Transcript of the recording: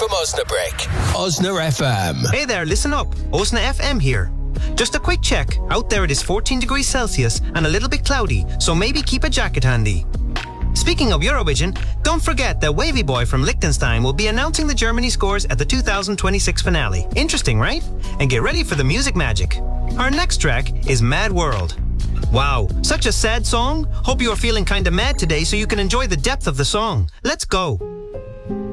from Osnabrück. Osna FM. Hey there, listen up. Osna FM here. Just a quick check. Out there it is 14 degrees Celsius and a little bit cloudy, so maybe keep a jacket handy. Speaking of Eurovision, don't forget that Wavy Boy from Liechtenstein will be announcing the Germany scores at the 2026 finale. Interesting, right? And get ready for the music magic. Our next track is Mad World. Wow, such a sad song. Hope you are feeling kinda mad today so you can enjoy the depth of the song. Let's go.